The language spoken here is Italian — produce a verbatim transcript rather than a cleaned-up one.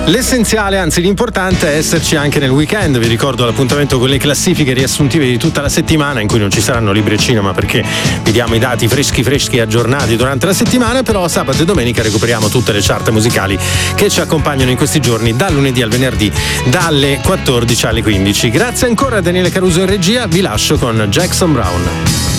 L'essenziale, anzi l'importante, è esserci anche nel weekend. Vi ricordo l'appuntamento con le classifiche riassuntive di tutta la settimana, in cui non ci saranno libri e cinema perché vi diamo i dati freschi freschi aggiornati durante la settimana, però sabato e domenica recuperiamo tutte le chart musicali che ci accompagnano in questi giorni, dal lunedì al venerdì, dalle quattordici alle quindici. Grazie ancora a Daniele Caruso in regia, vi lascio con Jackson Brown.